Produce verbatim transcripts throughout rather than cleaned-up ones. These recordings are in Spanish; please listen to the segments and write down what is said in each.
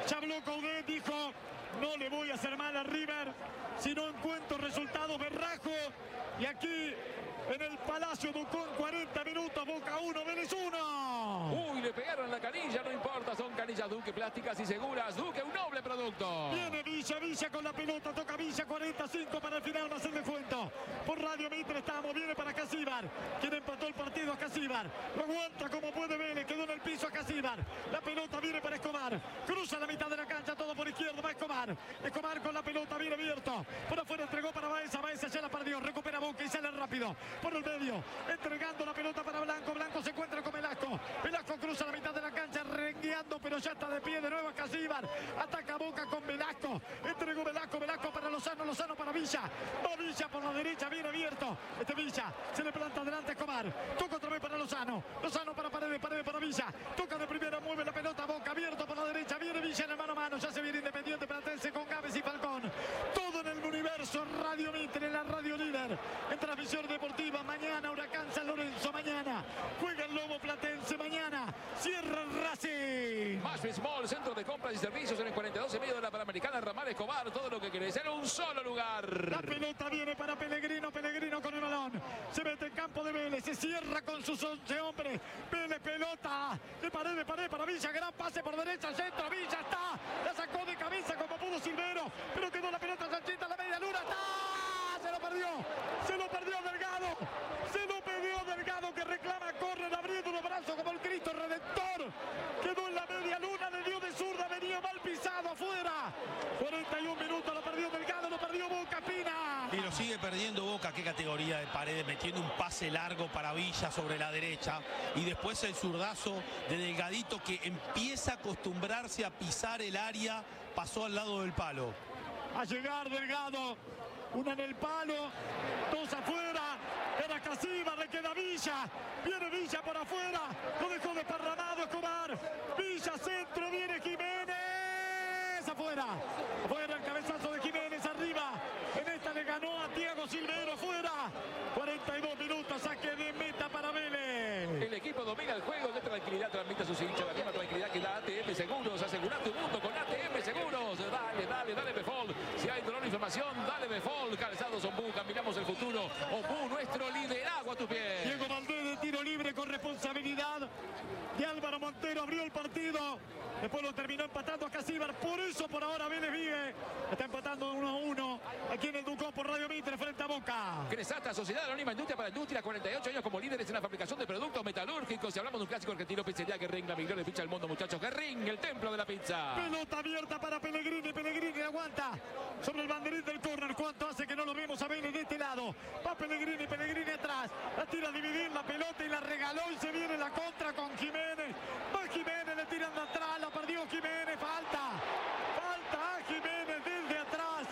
Ya habló Coudet, dijo, no le voy a hacer mal a River si no encuentro resultados berrajos. Y aquí en el Palacio Ducón, cuarenta minutos, Boca uno, Vélez uno. Uy, le pegaron la canilla, no importa, son canillas Duque, plásticas y seguras. Duque, un noble producto. Viene Villa, Villa con la pelota, toca Villa, cuarenta y cinco para el final, va a ser descuento. Por Radio Mitre estamos, viene para Casíbar, quien empató el partido a Casíbar. Lo aguanta como puede Vélez, quedó en el piso a Casíbar. La pelota viene para Escobar, cruza la mitad de la cancha, todo por izquierda, va Escobar. Escobar con la pelota, viene abierto. Por afuera entregó para Baeza, Baeza ya la perdió, recupera Boca y sale rápido. Por el medio, entregando la pelota para Blanco, Blanco se encuentra con Velasco. Velasco cruza la mitad de la cancha, rengueando, pero ya está de pie de nuevo Casíbar. Ataca Boca con Velasco, entregó Velasco, Velasco para Lozano, Lozano para Villa. Va Villa por la derecha, viene abierto. Este Villa se le planta adelante a Escobar. Toca otra vez para Lozano, Lozano para Paredes, Paredes para Villa. Toca de primera, mueve la pelota, Boca abierto por la derecha, viene Villa en el mano a mano. Ya se viene Independiente Platense con Gávez y Falcón. Todo en el universo Radio Mitre, la radio líder en transmisión deportiva. Mañana Huracán San Lorenzo, mañana juega el Lobo Platense, mañana cierra el Racing. Mashwin Mall, centro de compras y servicios en el cuarenta y dos y medio de la Panamericana, Ramal Escobar, todo lo que querés en un solo lugar. La pelota viene para Pellegrino, Pellegrino con el balón, se mete en campo de Vélez, se cierra con sus once hombres. Vélez, pelota de pared, de pared para Villa, gran pase por derecha al centro, Villa está, la sacó de cabeza como pudo Silvero, pero quedó la pelota Sanchita, la media luna, está, se lo perdió, se lo perdió Delgado, se lo perdió Delgado que reclama córner abriendo los brazos como el Cristo Redentor, quedó en la media luna, le dio de zurda, venía mal pisado afuera, cuarenta y un minutos, lo perdió Delgado, lo perdió Boca, Pina. Y lo sigue perdiendo Boca, qué categoría de Paredes, metiendo un pase largo para Villa sobre la derecha y después el zurdazo de Delgadito que empieza a acostumbrarse a pisar el área, pasó al lado del palo. A llegar Delgado, una en el palo, dos afuera, era Casíbar, le queda Villa, viene Villa por afuera, lo dejó desparramado Escobar, Villa centro, viene Jiménez, afuera, afuera el cabezazo de Jiménez, arriba, en esta le ganó a Thiago Silvero, afuera, cuarenta y dos minutos, saque de meta para Vélez. El equipo domina el juego, de tranquilidad transmite a sus hinchas, la misma tranquilidad que da A T M Seguros, asegura tu mundo con A T M Seguros, dale, dale, dale Befol, si hay dolor o inflamación, dale Befol, calzados Ombú, caminamos el futuro, Ombú, nuestro liderazgo a tu pie. Diego Valdés de tiro libre con responsabilidad de Álvaro Montero, abrió el partido, después lo terminó empatando a Casíbar, por eso por ahora Vélez vive, está empatando uno a uno, aquí en el Ducón por Radio Mitre frente a Boca. Cresata, Sociedad Anónima Industria para Industria, cuarenta y ocho años como líderes en la fabricación de productos metalúrgicos. Si hablamos de un clásico argentino, pizzería Guerrín, la mejor pizza del mundo, muchachos. Guerrín, el templo de la pizza. Pelota abierta para Pellegrini, Pellegrini aguanta sobre el banderín del córner. ¿Cuánto hace que no lo vemos a Vélez de este lado? Va Pellegrini, Pellegrini atrás, la tira a dividir la pelota y la regaló y se viene la contra con Jiménez. Va Jiménez, le tiran de atrás, la perdió Jiménez, falta. Falta a Jiménez desde atrás.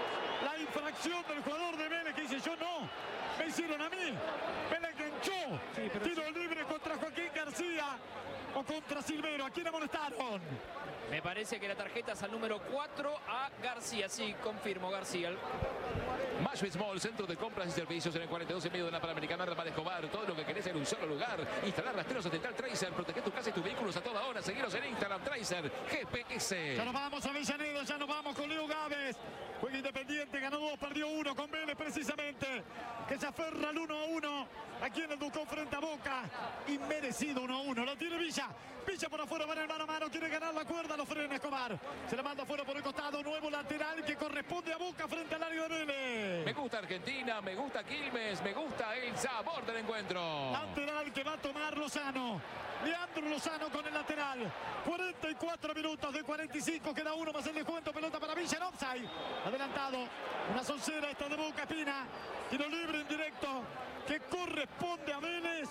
La infracción del jugador de Vélez que dice yo no, me hicieron a mí, me la enganchó. Sí, pero tiro sí. libre contra Joaquín García o contra Silvero. ¿A quién amonestaron? Me parece que la tarjeta es al número cuatro a García. Sí, confirmo, García. Mashwin Mall, centro de compras y servicios en el cuarenta y dos y medio de la Panamericana, Ramal Escobar. Todo lo que querés en un solo lugar. Instalar rastreros Central Tracer, proteger tu casa y tus vehículos a toda hora. Seguiros en Instagram Tracer G P S. Ya nos vamos a Avellaneda, ya nos vamos con Leo Gávez. Juega Independiente, ganó dos, perdió uno con Vélez precisamente, que se aferra al uno a uno aquí en el Ducón frente a Boca. Inmerecido uno a uno, lo tiene Villa. Villa por afuera, va en el mano a mano, quiere ganar la cuerda, lo frena Escobar. Se la manda afuera por el costado, nuevo lateral que corresponde a Boca frente al área de Vélez. Me gusta Argentina, me gusta Quilmes, me gusta el sabor del encuentro. Lateral que va a tomar Lozano. Leandro Lozano con el lateral. cuarenta y cuatro minutos de cuarenta y cinco. Queda uno más el descuento. Pelota para Villa en offside. Adelantado. Una soncera esta de Boca Espina. Tiro libre en directo que corresponde a Vélez,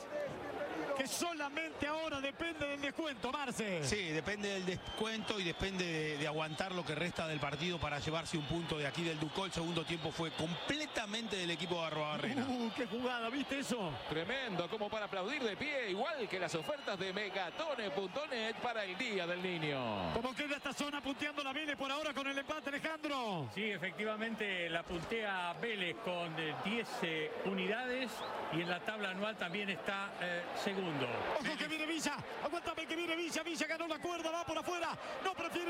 que solamente ahora depende del descuento, Marce. Sí, depende del descuento y depende de, de aguantar lo que resta del partido para llevarse un punto de aquí del Ducó. El segundo tiempo fue completamente del equipo de Arrobarrena. Uh, qué jugada, ¿viste eso? Tremendo, como para aplaudir de pie, igual que las ofertas de megatone punto net para el Día del Niño. ¿Cómo queda esta zona punteando la Vélez por ahora con el empate, Alejandro? Sí, efectivamente la puntea Vélez con eh, diez eh, unidades y en la tabla anual también está eh, segundo. Ojo que viene Villa, aguántame que viene Villa, Villa ganó la cuerda, va por afuera, no prefiere